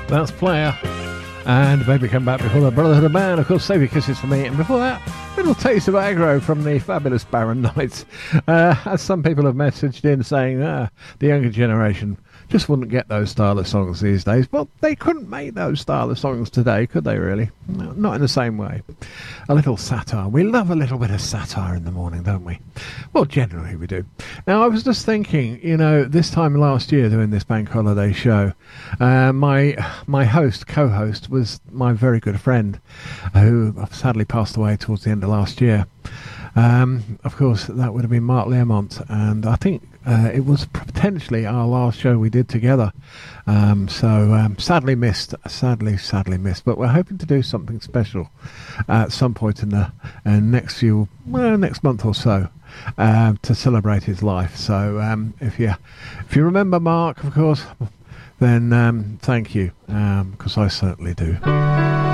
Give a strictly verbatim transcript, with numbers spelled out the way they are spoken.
That's Player. And Baby Come Back before the Brotherhood of Man. Of course, Save Your Kisses for Me. And before that, little taste of aggro from the fabulous Barron Knights. Uh, as some people have messaged in saying, ah, the younger generation just wouldn't get those style of songs these days. Well, they couldn't make those style of songs today, could they really? No, not in the same way. A little satire. We love a little bit of satire in the morning, don't we? Well, generally we do. Now, I was just thinking, you know, this time last year doing this bank holiday show, uh, my my host, co-host, was my very good friend who sadly passed away towards the end of last year. Um, of course, that would have been Mark Learmont, and I think uh, it was potentially our last show we did together. Um, so um, sadly missed, sadly, sadly missed. But we're hoping to do something special at some point in the uh, next few, well, next month or so, uh, to celebrate his life. So um, if you if you remember Mark, of course, then um, thank you, because um, I certainly do.